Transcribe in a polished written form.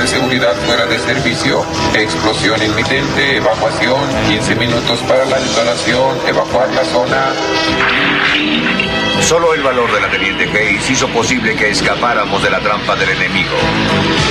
de seguridad fuera de servicio. Explosión inminente, evacuación, 15 minutos para la detonación, evacuar la zona. Solo el valor de la teniente Hayes hizo posible que escapáramos de la trampa del enemigo.